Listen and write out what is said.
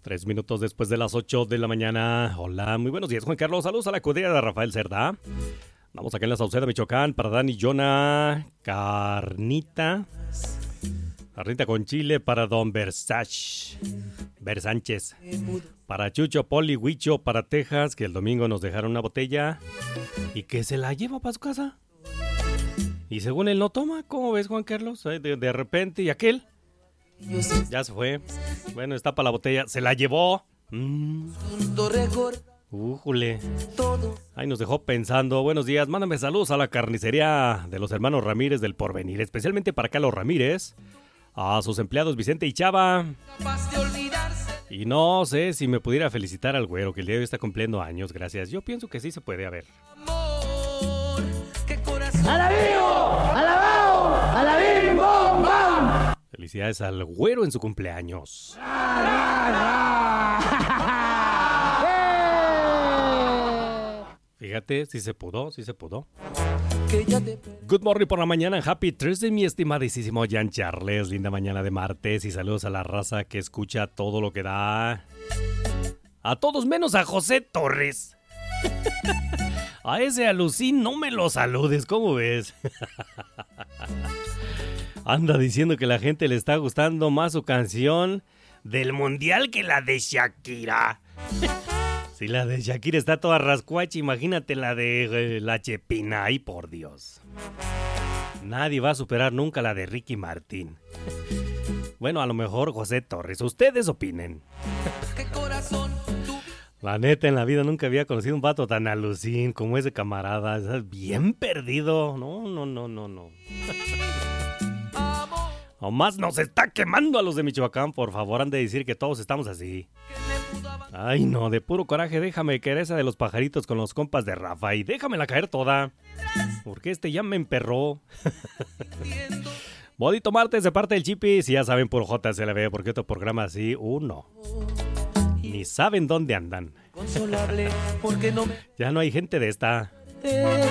3 minutos después de las 8 de la mañana. Hola, muy buenos días, Juan Carlos. Saludos a la cuadrilla de Rafael Cerda. Vamos acá en la Sauceda, Michoacán, para Dani Jonah, carnita con chile para Don Versánchez, para Chucho, Poli, Huicho, para Texas, que el domingo nos dejaron una botella y que se la lleva para su casa. Y según él no toma, ¿cómo ves, Juan Carlos? De repente, ¿y aquel? Ya se fue. Bueno, está para la botella. Se la llevó. Újule. Ahí nos dejó pensando. Buenos días, mándame saludos a la carnicería de los hermanos Ramírez del Porvenir, especialmente para Carlos Ramírez, a sus empleados Vicente y Chava. Y no sé si me pudiera felicitar al güero, que el día de hoy está cumpliendo años. Gracias. Yo pienso que sí se puede. A ver. ¡Alabío! ¡Alabao! ¡Alabim! ¡Bom! ¡Bam! Felicidades al güero en su cumpleaños. Fíjate, sí se pudo. Good morning por la mañana, Happy Thursday, mi estimadísimo Jan Charles. Linda mañana de martes y saludos a la raza que escucha todo lo que da. A todos menos a José Torres. A ese alucín no me lo saludes, ¿cómo ves? Anda diciendo que la gente le está gustando más su canción del mundial que la de Shakira. Si la de Shakira está toda rascuacha, imagínate la de la Chepina. Ay, por Dios. Nadie va a superar nunca la de Ricky Martin. Bueno, a lo mejor José Torres. Ustedes opinen. La neta, en la vida nunca había conocido un vato tan alucín como ese camarada. Es bien perdido. No. Nomás nos está quemando a los de Michoacán. Por favor, han de decir que todos estamos así. Ay, no, de puro coraje, déjame caer esa de los pajaritos con los compas de Rafa y déjamela caer toda. Porque ya me emperró. Bonito martes de parte del Chipi. Si ya saben, por JCLB, porque otro programa así, uno. Ni saben dónde andan. Ya no hay gente de esta.